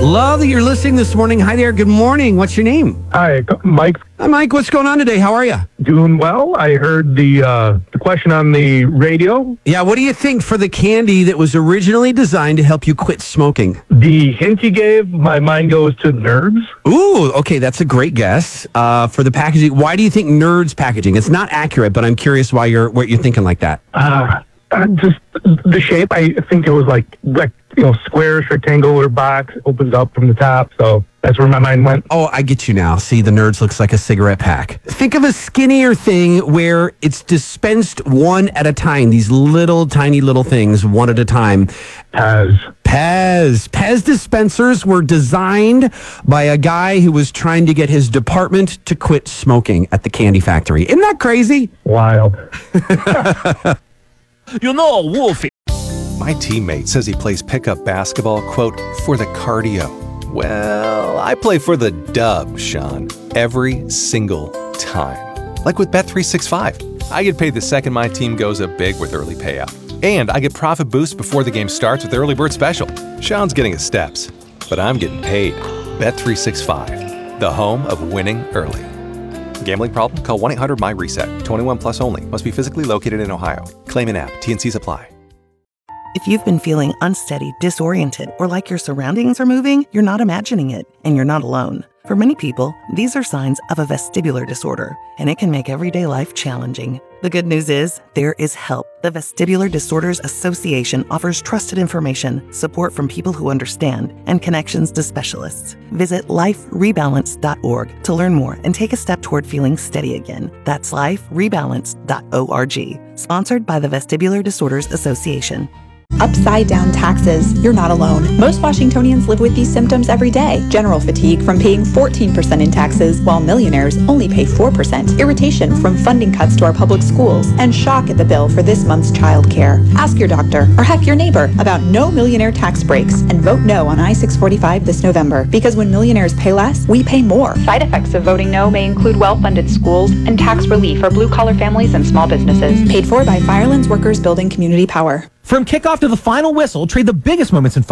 Love that you're listening this morning. Hi there. Good morning. What's your name? Hi, Mike. Hi, Mike. What's going on today? How are you? Doing well. I heard the question on the radio. Yeah, what do you think for the candy that was originally designed to help you quit smoking? The hint you gave, my mind goes to Nerds. Ooh, okay, that's a great guess. For the packaging, why do you think Nerds packaging? It's not accurate, but I'm curious what you're thinking like that. Just the shape. I think it was like square, rectangular box, opens up from the top. So that's where my mind went. Oh, I get you now. See, the Nerds looks like a cigarette pack. Think of a skinnier thing where it's dispensed one at a time. These little, tiny little things, one at a time. Pez dispensers were designed by a guy who was trying to get his department to quit smoking at the candy factory. Isn't that crazy? Wild. Wolfie. My teammate says he plays pickup basketball, quote, for the cardio. Well, I play for the dub, Sean, every single time. Like with Bet365. I get paid the second my team goes up big with early payout. And I get profit boost before the game starts with the early bird special. Sean's getting his steps, but I'm getting paid. Bet365, the home of winning early. Gambling problem? Call 1-800-MY-RESET. 21 plus only. Must be physically located in Ohio. Claim in app. T&Cs apply. If you've been feeling unsteady, disoriented, or like your surroundings are moving, you're not imagining it, and you're not alone. For many people, these are signs of a vestibular disorder, and it can make everyday life challenging. The good news is, there is help. The Vestibular Disorders Association offers trusted information, support from people who understand, and connections to specialists. Visit liferebalance.org to learn more and take a step toward feeling steady again. That's liferebalance.org. Sponsored by the Vestibular Disorders Association. Upside down taxes. You're not alone. Most Washingtonians live with these symptoms every day. General fatigue from paying 14% in taxes, while millionaires only pay 4%. Irritation from funding cuts to our public schools. And shock at the bill for this month's child care. Ask your doctor, or heck, your neighbor, about no millionaire tax breaks. And vote no on I-645 this November. Because when millionaires pay less, we pay more. Side effects of voting no may include well-funded schools and tax relief for blue-collar families and small businesses. Paid for by Firelands Workers Building Community Power. From kickoff to the final whistle, trade the biggest moments in